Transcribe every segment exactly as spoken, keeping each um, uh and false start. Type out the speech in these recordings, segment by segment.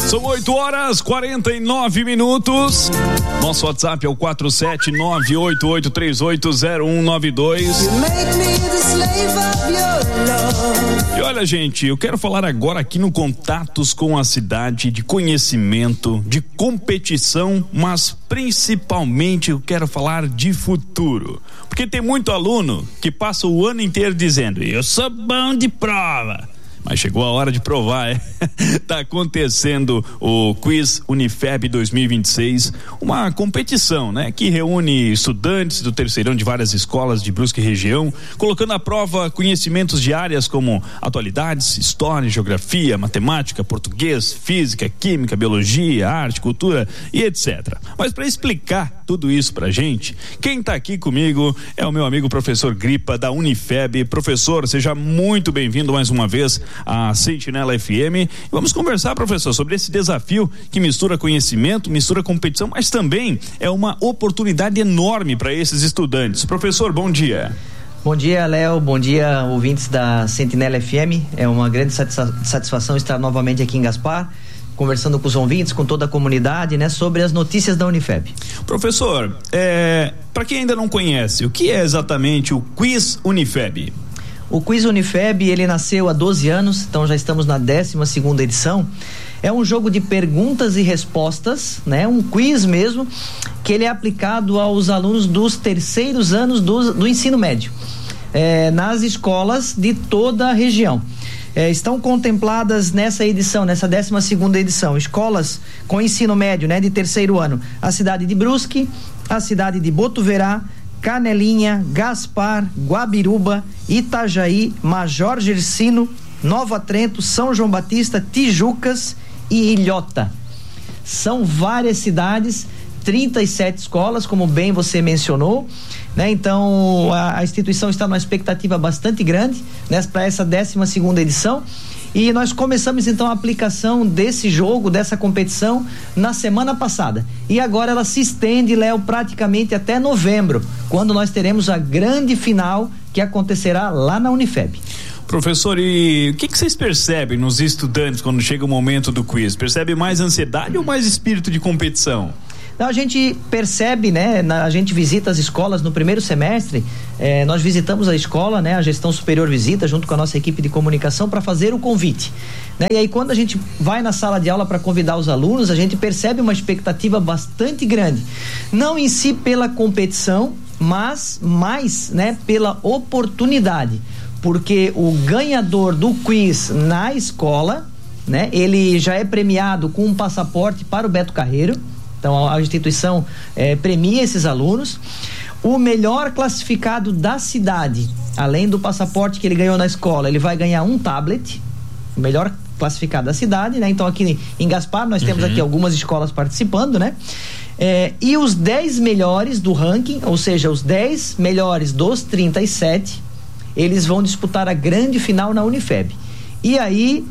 São oito horas, quarenta e nove minutos. Nosso WhatsApp é o quatro sete nove oito oito três oito zero um nove dois. E olha, gente, eu quero falar agora aqui no Contatos com a Cidade de conhecimento, de competição, mas principalmente eu quero falar de futuro. Porque tem muito aluno que passa o ano inteiro dizendo: eu sou bom de prova. Mas chegou a hora de provar, é? Tá acontecendo o Quiz Unifeb dois mil e vinte e seis, uma competição, né? Que reúne estudantes do terceirão de várias escolas de Brusque e região, colocando à prova conhecimentos de áreas como atualidades, história, geografia, matemática, português, física, química, biologia, arte, cultura e etcétera. Mas para explicar tudo isso pra gente, quem tá aqui comigo é o meu amigo professor Gripa da Unifeb. Professor, seja muito bem-vindo mais uma vez a Sentinela F M. Vamos conversar, professor, sobre esse desafio que mistura conhecimento, mistura competição, mas também é uma oportunidade enorme para esses estudantes. Professor, bom dia. Bom dia, Léo, bom dia, ouvintes da Sentinela F M. É uma grande satisfação estar novamente aqui em Gaspar, conversando com os ouvintes, com toda a comunidade, né, sobre as notícias da Unifeb. Professor, é, para quem ainda não conhece, o que é exatamente o Quiz Unifeb? O Quiz Unifeb, ele nasceu há doze anos, então já estamos na décima segunda edição. É um jogo de perguntas e respostas, né? Um quiz mesmo, que ele é aplicado aos alunos dos terceiros anos do, do ensino médio, é, nas escolas de toda a região. É, estão contempladas nessa edição, nessa décima segunda edição, escolas com ensino médio, né? De terceiro ano, a cidade de Brusque, a cidade de Botuverá, Canelinha, Gaspar, Guabiruba, Itajaí, Major Gersino, Nova Trento, São João Batista, Tijucas e Ilhota. São várias cidades, trinta e sete escolas, como bem você mencionou, né? Então a, a instituição está numa expectativa bastante grande, né, para essa décima segunda edição. E nós começamos então a aplicação desse jogo, dessa competição, na semana passada. E agora ela se estende, Léo, praticamente até novembro, quando nós teremos a grande final que acontecerá lá na Unifeb. Professor, e o que, que vocês percebem nos estudantes quando chega o momento do quiz? Percebe mais ansiedade ou mais espírito de competição? A gente percebe, né? Na, a gente visita as escolas no primeiro semestre, eh, nós visitamos a escola, né? A gestão superior visita junto com a nossa equipe de comunicação para fazer o convite, né? E aí quando a gente vai na sala de aula para convidar os alunos, a gente percebe uma expectativa bastante grande, não em si pela competição, mas mais, né? Pela oportunidade, porque o ganhador do quiz na escola, né? Ele já é premiado com um passaporte para o Beto Carreiro. Então a instituição eh, premia esses alunos. O melhor classificado da cidade, além do passaporte que ele ganhou na escola, ele vai ganhar um tablet, o melhor classificado da cidade, né? Então aqui em Gaspar nós temos uhum. aqui algumas escolas participando, né? Eh, e os dez melhores do ranking, ou seja, os dez melhores dos trinta e sete, eles vão disputar a grande final na Unifeb. E aí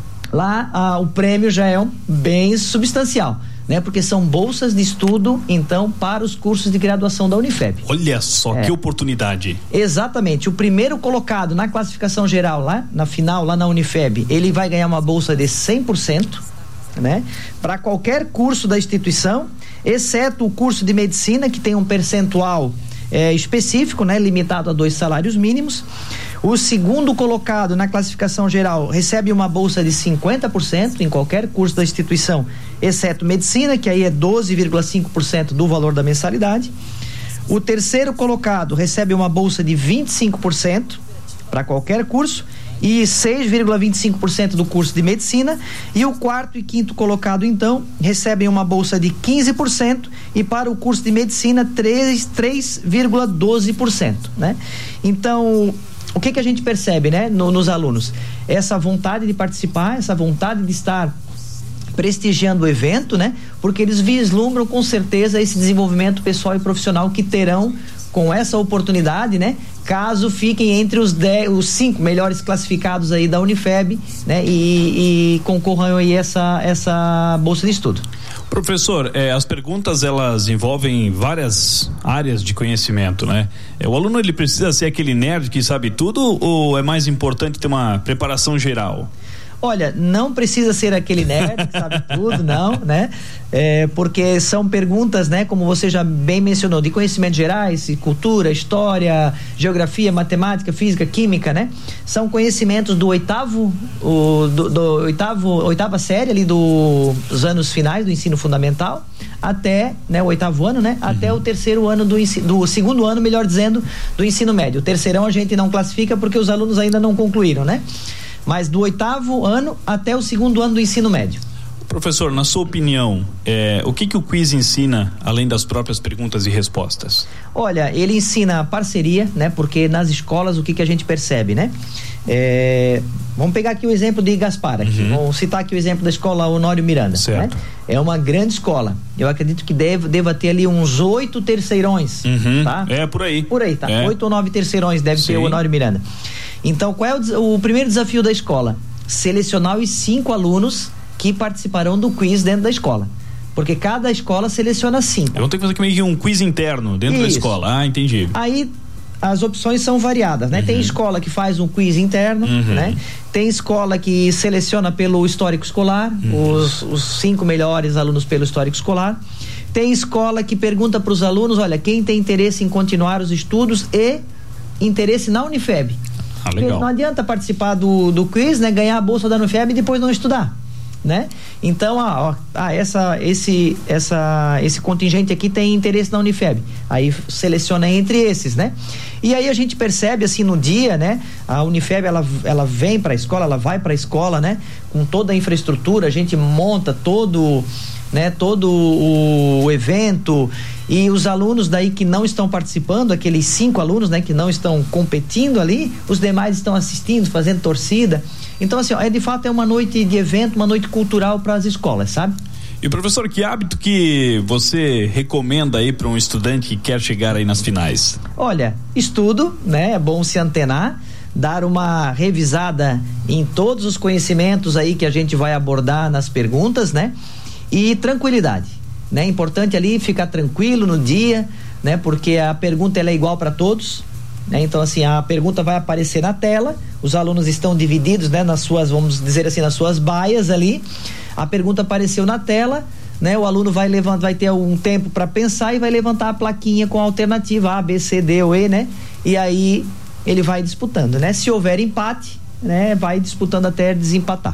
lá ah, o prêmio já é um bem substancial, né? Porque são bolsas de estudo, então, para os cursos de graduação da Unifeb. Olha só, é. Que oportunidade. Exatamente. O primeiro colocado na classificação geral lá, na final, lá na Unifeb, ele vai ganhar uma bolsa de cem por cento, né? Para qualquer curso da instituição, exceto o curso de medicina, que tem um percentual é, específico, né? Limitado a dois salários mínimos. O segundo colocado na classificação geral recebe uma bolsa de cinquenta por cento em qualquer curso da instituição, exceto medicina, que aí é doze vírgula cinco por cento do valor da mensalidade. O terceiro colocado recebe uma bolsa de vinte e cinco por cento para qualquer curso e seis vírgula vinte e cinco por cento do curso de medicina, e o quarto e quinto colocado então recebem uma bolsa de quinze por cento e para o curso de medicina três vírgula doze por cento, né? Então o que que a gente percebe, né, no, nos alunos? Essa vontade de participar, essa vontade de estar prestigiando o evento, né? Porque eles vislumbram com certeza esse desenvolvimento pessoal e profissional que terão com essa oportunidade, né? Caso fiquem entre os dez, os cinco melhores classificados aí da Unifeb, né? E, e concorram aí essa essa bolsa de estudo. Professor, eh, as perguntas elas envolvem várias áreas de conhecimento, né? Eh, o aluno ele precisa ser aquele nerd que sabe tudo ou é mais importante ter uma preparação geral? Olha, não precisa ser aquele nerd que sabe tudo, não, né? É, porque são perguntas, né, como você já bem mencionou, de conhecimentos gerais, cultura, história, geografia, matemática, física, química, né? São conhecimentos do oitavo, o, do, do oitavo, oitava série ali do, dos anos finais do ensino fundamental até, né, o oitavo ano, né? Uhum. Até o terceiro ano do ensino, do segundo ano, melhor dizendo, do ensino médio. O terceirão a gente não classifica porque os alunos ainda não concluíram, né? Mas do oitavo ano até o segundo ano do ensino médio. Professor, na sua opinião, é, o que que o quiz ensina, além das próprias perguntas e respostas? Olha, ele ensina parceria, né? Porque nas escolas o que que a gente percebe, né? É, vamos pegar aqui o exemplo de Gaspar aqui, uhum. Vamos citar aqui o exemplo da escola Honório Miranda, certo. Né? É uma grande escola, eu acredito que deve, deva ter ali uns oito terceirões, uhum. tá? É, por aí. Por aí, tá? É. Oito ou nove terceirões deve Sim. ter o Honório Miranda. Então, qual é o, o primeiro desafio da escola? Selecionar os cinco alunos que participarão do quiz dentro da escola. Porque cada escola seleciona cinco. Eu vou ter que fazer meio que um quiz interno dentro Isso. da escola. Ah, entendi. Aí as opções são variadas, né? Uhum. Tem escola que faz um quiz interno, uhum. né? Tem escola que seleciona pelo histórico escolar, uhum. os, os cinco melhores alunos pelo histórico escolar. Tem escola que pergunta para os alunos, olha, quem tem interesse em continuar os estudos e interesse na Unifeb. Ah, legal. Não adianta participar do, do quiz, né? Ganhar a bolsa da Unifeb e depois não estudar, né? Então, ah, ó, ah, essa, esse, essa, esse contingente aqui tem interesse na Unifeb. Aí seleciona entre esses, né? E aí a gente percebe assim no dia, né? A Unifeb ela, ela vem para a escola, ela vai para a escola, né? Com toda a infraestrutura, a gente monta todo, né? Todo o, o evento. E os alunos daí que não estão participando, aqueles cinco alunos, né, que não estão competindo ali, os demais estão assistindo, fazendo torcida. Então, assim, ó, é de fato é uma noite de evento, uma noite cultural para as escolas, sabe? E professor, que hábito que você recomenda aí para um estudante que quer chegar aí nas finais? Olha, estudo, né? É bom se antenar, dar uma revisada em todos os conhecimentos aí que a gente vai abordar nas perguntas, né? E tranquilidade. Né? É importante ali ficar tranquilo no dia, né? Porque a pergunta ela é igual para todos, né? Então assim, a pergunta vai aparecer na tela, os alunos estão divididos, né? Nas suas, vamos dizer assim, nas suas baias ali, a pergunta apareceu na tela, né? O aluno vai levantar, vai ter um tempo para pensar e vai levantar a plaquinha com a alternativa A, B, C, D ou E, né? E aí ele vai disputando, né? Se houver empate, né? Vai disputando até desempatar.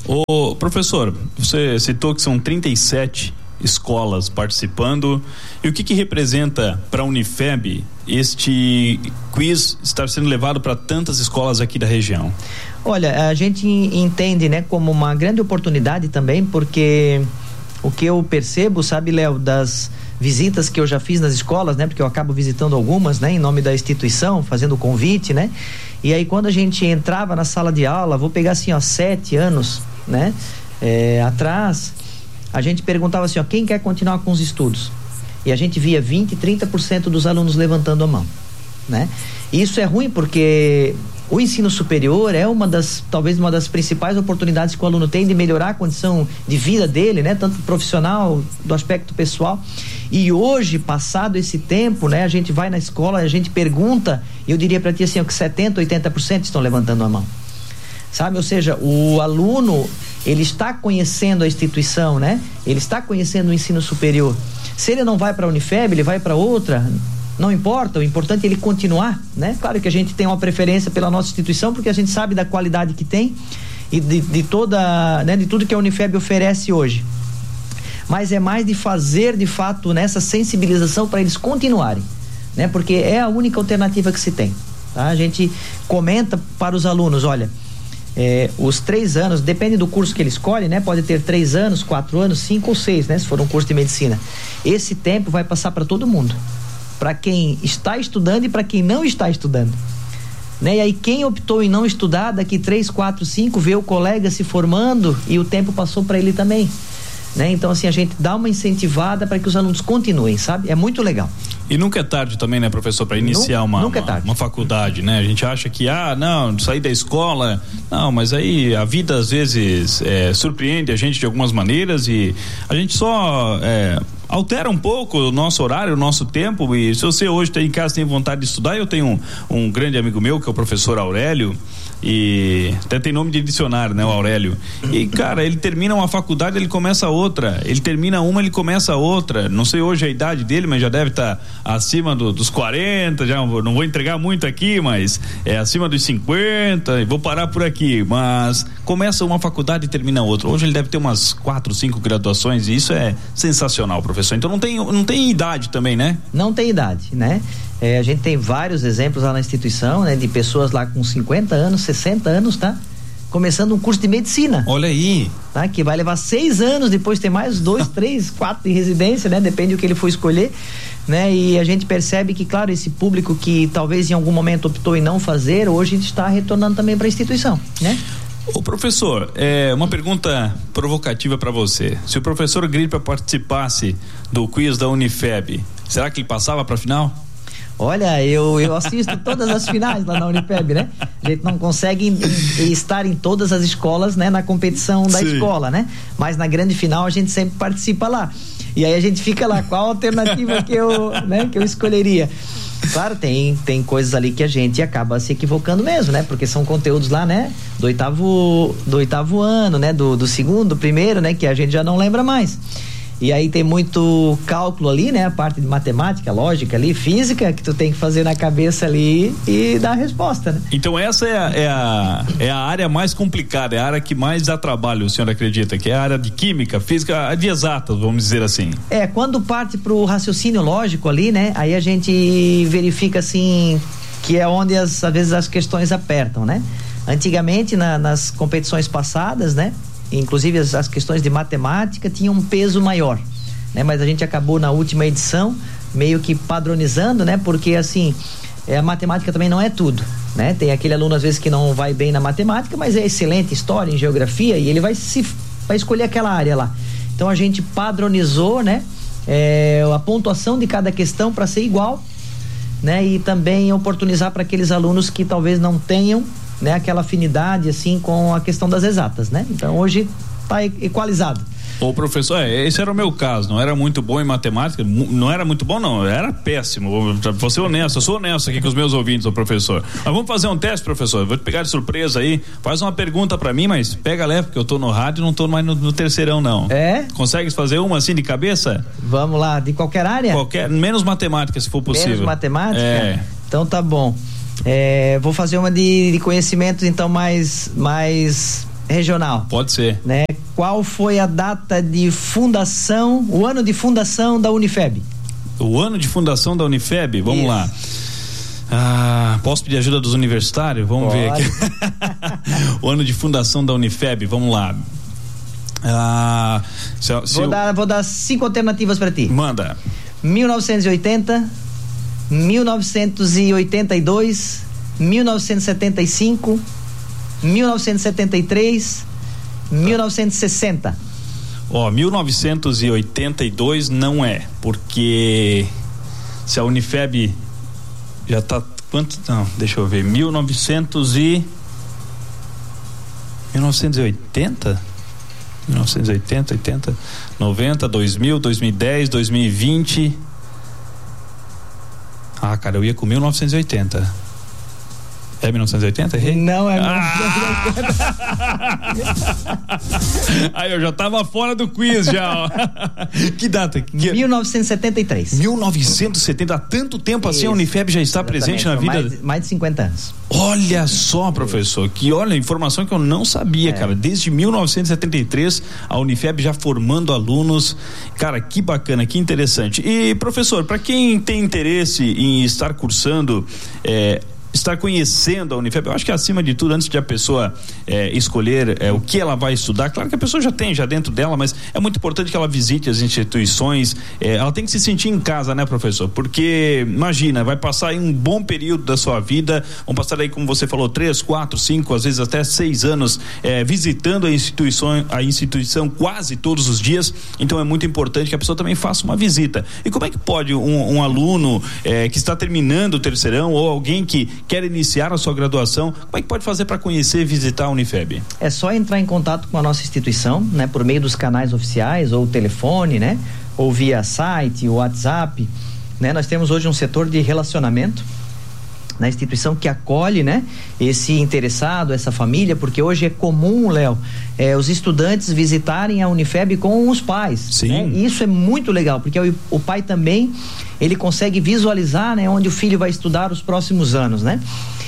Ô professor, você citou que são trinta e sete escolas participando, e o que que representa para a Unifeb este quiz estar sendo levado para tantas escolas aqui da região? Olha, a gente entende, né, como uma grande oportunidade também, porque o que eu percebo, sabe, Léo, das visitas que eu já fiz nas escolas, né, porque eu acabo visitando algumas, né, em nome da instituição, fazendo o convite, né, e aí quando a gente entrava na sala de aula, vou pegar assim, ó, sete anos, né, é, atrás, a gente perguntava assim, ó, quem quer continuar com os estudos? E a gente via vinte, trinta por cento dos alunos levantando a mão, né? E isso é ruim porque o ensino superior é uma das, talvez uma das principais oportunidades que o aluno tem de melhorar a condição de vida dele, né? Tanto profissional, do aspecto pessoal. E hoje, passado esse tempo, né? A gente vai na escola, a gente pergunta, e eu diria para ti assim, ó, que setenta, oitenta por cento estão levantando a mão. Sabe? Ou seja, o aluno, ele está conhecendo a instituição, né? Ele está conhecendo o ensino superior. Se ele não vai para a Unifeb, ele vai para outra, não importa, o importante é ele continuar, né? Claro que a gente tem uma preferência pela nossa instituição, porque a gente sabe da qualidade que tem e de, de toda, né? De tudo que a Unifeb oferece hoje. Mas é mais de fazer, de fato, nessa sensibilização para eles continuarem, né? Porque é a única alternativa que se tem, tá? A gente comenta para os alunos, olha, É, os três anos, depende do curso que ele escolhe, né? Pode ter três anos, quatro anos, cinco ou seis, né? Se for um curso de medicina. Esse tempo vai passar para todo mundo. Para quem está estudando e para quem não está estudando. Né? E aí quem optou em não estudar, daqui três, quatro, cinco, vê o colega se formando e o tempo passou para ele também. Né? Então assim, a gente dá uma incentivada para que os alunos continuem, sabe? É muito legal. E nunca é tarde também, né, professor, para iniciar uma, nunca é uma, tarde. uma faculdade, né? A gente acha que, ah, não, sair da escola, não, mas aí a vida às vezes é, surpreende a gente de algumas maneiras e a gente só é, altera um pouco o nosso horário, o nosso tempo. E se você hoje está em casa, tem vontade de estudar, eu tenho um, um grande amigo meu que é o professor Aurélio. e até tem nome de dicionário, né, o Aurélio. E cara, ele termina uma faculdade, ele começa outra, ele termina uma, ele começa outra. Não sei hoje a idade dele, mas já deve estar tá acima do, dos quarenta, já não vou entregar muito aqui, mas é acima dos cinquenta, vou parar por aqui, mas começa uma faculdade e termina outra. Hoje ele deve ter umas quatro, cinco graduações, e isso é sensacional, professor. Então não tem, não tem idade também, né? Não tem idade, né? É, a gente tem vários exemplos lá na instituição, né? De pessoas lá com cinquenta anos, sessenta anos, tá? Começando um curso de medicina. Olha aí. Tá? Que vai levar seis anos, depois tem mais dois, três, quatro de residência, né? Depende do que ele for escolher, né? E a gente percebe que, claro, esse público que talvez em algum momento optou em não fazer, hoje está retornando também para a instituição, né? Ô professor, é uma pergunta provocativa para você. Se o professor Gripa participasse do quiz da Unifeb, será que ele passava para a final? Olha, eu, eu assisto todas as finais lá na Unifeb, né? A gente não consegue em, em, estar em todas as escolas, né? Na competição da Sim. escola, né? Mas na grande final a gente sempre participa lá. E aí a gente fica lá, qual a alternativa que eu, né, que eu escolheria? Claro, tem, tem coisas ali que a gente acaba se equivocando mesmo, né? Porque são conteúdos lá, né? Do oitavo, do oitavo ano, né? Do, do segundo, do primeiro, né? Que a gente já não lembra mais. E aí tem muito cálculo ali, né? A parte de matemática, lógica ali, física, que tu tem que fazer na cabeça ali e dar a resposta, né? Então essa é a, é a, é a área mais complicada, é a área que mais dá trabalho, o senhor acredita? Que é a área de química, física, de exatas, vamos dizer assim. É, quando parte pro raciocínio lógico ali, né? Aí a gente verifica assim, que é onde as, às vezes as questões apertam, né? Antigamente, na, nas competições passadas, né? Inclusive as, as questões de matemática tinham um peso maior, né? Mas a gente acabou na última edição meio que padronizando, né? Porque assim, é, a matemática também não é tudo, né? Tem aquele aluno às vezes que não vai bem na matemática, mas é excelente em história, em geografia, e ele vai se vai escolher aquela área lá. Então a gente padronizou, né? É, a pontuação de cada questão para ser igual, né? E também oportunizar para aqueles alunos que talvez não tenham, né, aquela afinidade assim com a questão das exatas, né? Então hoje está equalizado. Ô professor, é, esse era o meu caso, não era muito bom em matemática, não era muito bom não, era péssimo, vou ser honesto, eu sou honesto aqui com os meus ouvintes, ô professor. Mas vamos fazer um teste, professor, eu vou te pegar de surpresa aí, faz uma pergunta pra mim, mas pega leve, porque eu tô no rádio e não tô mais no, no terceirão não. É? Consegue fazer uma assim de cabeça? Vamos lá, de qualquer área? Qualquer, menos matemática se for possível. Menos matemática? É. Então tá bom. É, vou fazer uma de, de conhecimentos então mais, mais regional. Pode ser. Né? Qual foi a data de fundação, o ano de fundação da Unifeb? O ano de fundação da Unifeb? Vamos Isso. lá. Ah, posso pedir ajuda dos universitários? Vamos Pode. ver aqui. O ano de fundação da Unifeb, vamos lá. Ah, se, se vou, eu... dar, vou dar cinco alternativas para ti. Manda. mil novecentos e oitenta, mil novecentos e oitenta e dois, mil novecentos e setenta e cinco, mil novecentos e setenta e três, mil novecentos e sessenta. Ó, mil novecentos e oitenta e dois não é, porque se a Unifeb já tá quanto? Não, deixa eu ver. mil e novecentos e mil novecentos e oitenta? mil novecentos e oitenta, oitenta, noventa, dois mil, dois mil e dez, dois mil e vinte. Ah, cara, eu ia com mil novecentos e oitenta. É mil novecentos e oitenta? Errei? Não, é mil novecentos e oitenta. Aí eu já tava fora do quiz já, ó. Que data? Que... mil novecentos e setenta e três. mil novecentos e setenta, há tanto tempo Isso. assim a Unifeb já está Exatamente. presente na vida. Mais, mais de cinquenta anos. Olha só, professor, que olha, informação que eu não sabia, é. cara. Desde mil novecentos e setenta e três, a Unifeb já formando alunos. Cara, que bacana, que interessante. E, professor, para quem tem interesse em estar cursando, é, estar conhecendo a Unifeb, eu acho que acima de tudo, antes de a pessoa é, escolher é, o que ela vai estudar, claro que a pessoa já tem já dentro dela, mas é muito importante que ela visite as instituições, é, ela tem que se sentir em casa, né, professor? Porque imagina, vai passar aí um bom período da sua vida, vão passar aí, como você falou, três, quatro, cinco, às vezes até seis anos é, visitando a instituição, a instituição quase todos os dias, então é muito importante que a pessoa também faça uma visita. E como é que pode um, um aluno é, que está terminando o terceirão ou alguém que quer iniciar a sua graduação, como é que pode fazer para conhecer e visitar a Unifeb? É só entrar em contato com a nossa instituição, né, por meio dos canais oficiais ou telefone, né, ou via site, WhatsApp, né? Nós temos hoje um setor de relacionamento, na instituição que acolhe, né, esse interessado, essa família, porque hoje é comum, Léo, é, os estudantes visitarem a Unifeb com os pais. Sim. Né? E isso é muito legal, porque o, o pai também, ele consegue visualizar, né, onde o filho vai estudar os próximos anos, né?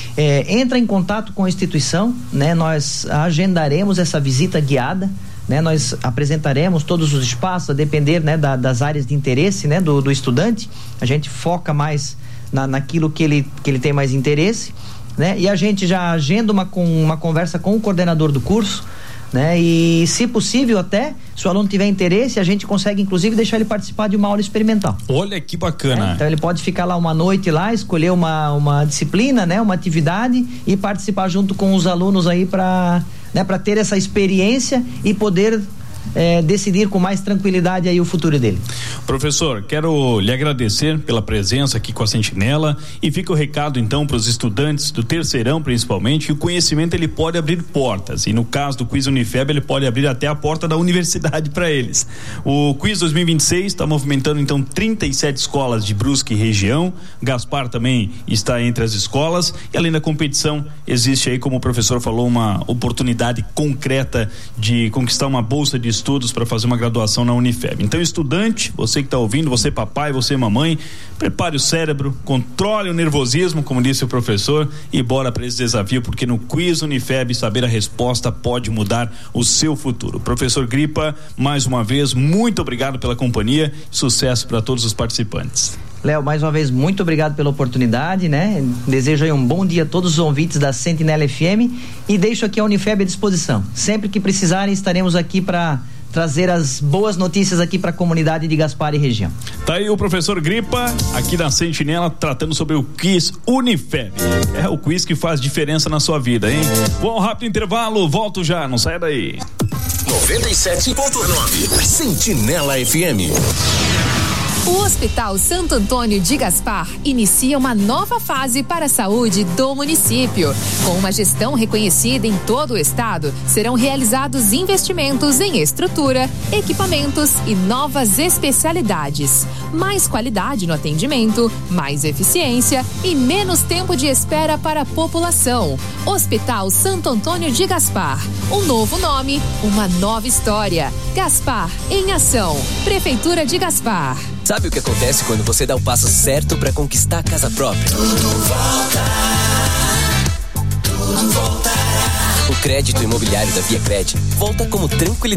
É, entra em contato com a instituição, né? Nós agendaremos essa visita guiada, né? Nós apresentaremos todos os espaços, a depender, né, da, das áreas de interesse, né, do, do estudante. A gente foca mais na, naquilo que ele, que ele tem mais interesse, né? E a gente já agenda uma, com, uma conversa com o coordenador do curso, né? E, se possível, até, se o aluno tiver interesse, a gente consegue inclusive deixar ele participar de uma aula experimental. Olha que bacana. É, então ele pode ficar lá uma noite lá, escolher uma, uma disciplina, né? Uma atividade e participar junto com os alunos aí para, né, para ter essa experiência e poder É, decidir com mais tranquilidade aí o futuro dele. Professor, quero lhe agradecer pela presença aqui com a Sentinela e fica o recado então para os estudantes do terceirão, principalmente, que o conhecimento ele pode abrir portas, e no caso do Quiz Unifeb ele pode abrir até a porta da universidade para eles. O Quiz dois mil e vinte e seis está movimentando então trinta e sete escolas de Brusque e região. Gaspar também está entre as escolas, e além da competição existe aí, como o professor falou, uma oportunidade concreta de conquistar uma bolsa de estudos para fazer uma graduação na Unifeb. Então, estudante, você que está ouvindo, você papai, você mamãe, prepare o cérebro, controle o nervosismo, como disse o professor, e bora para esse desafio, porque no Quiz Unifeb saber a resposta pode mudar o seu futuro. Professor Gripa, mais uma vez, muito obrigado pela companhia, sucesso para todos os participantes. Léo, mais uma vez, muito obrigado pela oportunidade, né? Desejo aí um bom dia a todos os ouvintes da Sentinela F M e deixo aqui a Unifeb à disposição. Sempre que precisarem, estaremos aqui para trazer as boas notícias aqui para a comunidade de Gaspar e região. Tá aí o professor Gripa, aqui da Sentinela, tratando sobre o Quiz Unifeb. É o quiz que faz diferença na sua vida, hein? Bom, rápido intervalo, volto já, não saia daí. noventa e sete ponto nove Sentinela F M. O Hospital Santo Antônio de Gaspar inicia uma nova fase para a saúde do município. Com uma gestão reconhecida em todo o estado, serão realizados investimentos em estrutura, equipamentos e novas especialidades. Mais qualidade no atendimento, mais eficiência e menos tempo de espera para a população. Hospital Santo Antônio de Gaspar. Um novo nome, uma nova história. Gaspar em ação. Prefeitura de Gaspar. Sabe o que acontece quando você dá o passo certo para conquistar a casa própria? Tudo volta, tudo voltará. O crédito imobiliário da Via Cred volta como tranquilidade.